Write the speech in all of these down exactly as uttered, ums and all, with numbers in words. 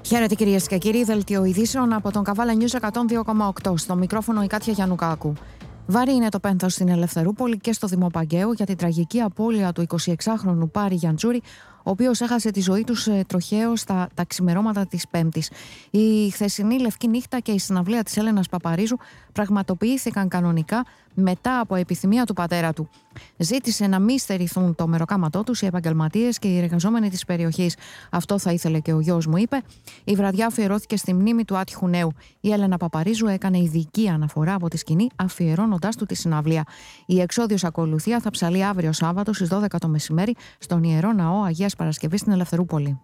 Χαίρετε κυρίες και κύριοι, δελτίο ειδήσεων από τον Καβάλα News εκατόν δύο κόμμα οκτώ. Στο μικρόφωνο η Κάτια Γιαννουκάκου. Βαρύ είναι το πένθος στην Ελευθερούπολη και στο Δημό Παγκαίου για την τραγική απώλεια του εικοσιεξάχρονου Πάρη Γιαντζούρη, ο οποίος έχασε τη ζωή του τροχαίως στα τα ξημερώματα της Πέμπτης. Η χθεσινή λευκή νύχτα και η συναυλία της Έλενας Παπαρίζου πραγματοποιήθηκαν κανονικά μετά από επιθυμία του πατέρα του. Ζήτησε να μην στερηθούν το μεροκάματό τους οι επαγγελματίες και οι εργαζόμενοι της περιοχής. Αυτό θα ήθελε και ο γιος μου, είπε. Η βραδιά αφιερώθηκε στη μνήμη του άτυχου νέου. Η Έλενα Παπαρίζου έκανε ειδική αναφορά από τη σκηνή, αφιερώνοντάς του τη συναυλία. Η εξόδιος ακολουθία θα ψαλεί αύριο Σάββατο στις δώδεκα το μεσημέρι στον Ιερό Ναό Αγίας Παρασκευής στην Ελευθερούπολη.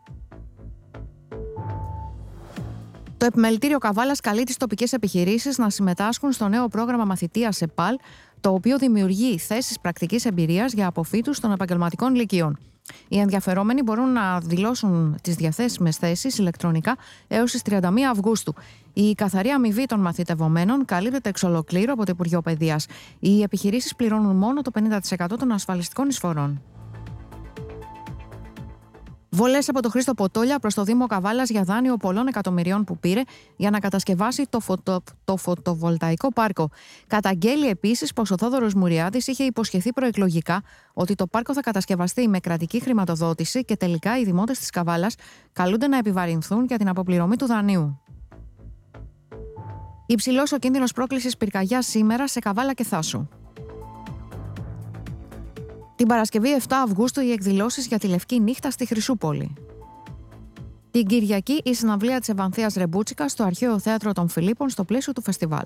Το Επιμελητήριο Καβάλας καλεί τις τοπικές επιχειρήσεις να συμμετάσχουν στο νέο πρόγραμμα μαθητείας ΕΠΑΛ, το οποίο δημιουργεί θέσεις πρακτικής εμπειρίας για αποφύτους των επαγγελματικών λυκείων. Οι ενδιαφερόμενοι μπορούν να δηλώσουν τις διαθέσιμες θέσεις ηλεκτρονικά έως τις τριάντα μία Αυγούστου. Η καθαρή αμοιβή των μαθητευομένων καλύπτεται εξ ολοκλήρου από το Υπουργείο Παιδείας. Οι επιχειρήσεις πληρώνουν μόνο το πενήντα τοις εκατό των ασφαλιστικών εισφορών. Βολές από το Χρήστο Ποτόλια προς το Δήμο Καβάλας για δάνειο πολλών εκατομμυριών που πήρε για να κατασκευάσει το, φωτο, το φωτοβολταϊκό πάρκο. Καταγγέλει επίσης πως ο Θόδωρος Μουριάδης είχε υποσχεθεί προεκλογικά ότι το πάρκο θα κατασκευαστεί με κρατική χρηματοδότηση και τελικά οι δημότες της Καβάλας καλούνται να επιβαρυνθούν για την αποπληρωμή του δανείου. Υψηλός ο κίνδυνος πρόκλησης πυρκαγιάς σήμερα σε Καβάλα και Θάσου. Την Παρασκευή επτά Αυγούστου οι εκδηλώσεις για τη Λευκή Νύχτα στη Χρυσούπολη. Την Κυριακή η συναυλία της Ευανθίας Ρεμπούτσικα στο Αρχαίο Θέατρο των Φιλίππων στο πλαίσιο του φεστιβάλ.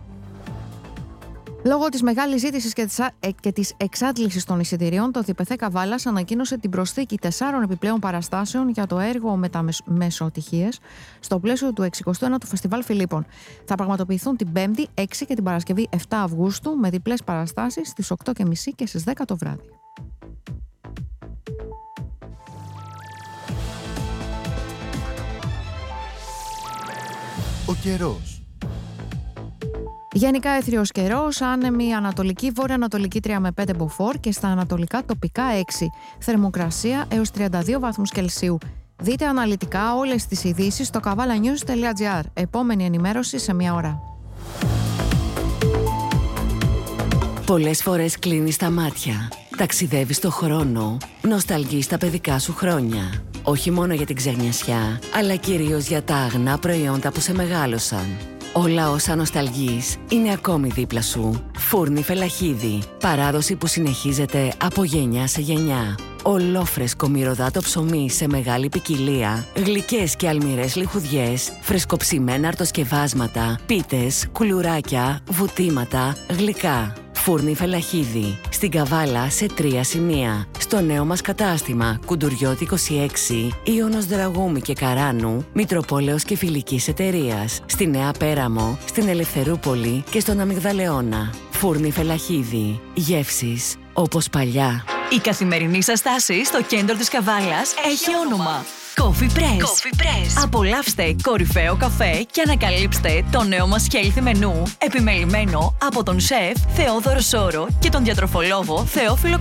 Λόγω της μεγάλης ζήτησης και της, α... και της εξάντλησης των εισιτηρίων, το ΔΠΘ Καβάλας ανακοίνωσε την προσθήκη τεσσάρων επιπλέον παραστάσεων για το έργο με τα μεσοτυχίες στο πλαίσιο του εξηκοστού ένατου Φεστιβάλ Φιλίππων. Θα πραγματοποιηθούν την Πέμπτη έξι και την Παρασκευή επτά Αυγούστου με διπλές παραστάσεις στις οκτώ και μισή και στις δέκα το βράδυ. Ο καιρός. Γενικά έθριος καιρός, άνεμη ανατολική, βόρεια-ανατολική τρία με πέντε μποφόρ και στα ανατολικά τοπικά έξι. Θερμοκρασία έως τριάντα δύο βαθμούς Κελσίου. Δείτε αναλυτικά όλες τις ειδήσεις στο καβάλα νιους τελεία τζι άρ. Επόμενη ενημέρωση σε μία ώρα. Πολλές φορές κλείνεις τα μάτια, ταξιδεύεις στο χρόνο, νοσταλγείς τα παιδικά σου χρόνια. Όχι μόνο για την ξεγνιασιά, αλλά κυρίως για τα αγνά προϊόντα που σε μεγάλωσαν. Όλα όσα νοσταλγείς είναι ακόμη δίπλα σου. Φούρνη Φελαχίδη. Παράδοση που συνεχίζεται από γενιά σε γενιά. Ολόφρεσκο μυρωδάτο ψωμί σε μεγάλη ποικιλία. Γλυκές και αλμυρές λιχουδιές. Φρεσκοψημένα αρτοσκευάσματα. Πίτες, κουλουράκια, βουτήματα, γλυκά. Φούρνη Φελαχίδη. Στην Καβάλα σε τρία σημεία. Στο νέο μας κατάστημα Κουντουριώτη είκοσι έξι, Ιώνος Δραγούμη και Καράνου, Μητροπόλεως και Φιλικής Εταιρείας. Στη Νέα Πέραμο, στην Ελευθερούπολη και στον Αμυγδαλεώνα. Φούρνη Φελαχίδη. Γεύσεις όπως παλιά. Η καθημερινή σας στάση στο κέντρο της Καβάλας έχει όνομα. Coffee Press. Coffee Press. Απολαύστε κορυφαίο καφέ και ανακαλύψτε το νέο μας healthy menu, επιμελημένο από τον σεφ Θεόδωρο Σόρο και τον διατροφολόγο Θεόφιλο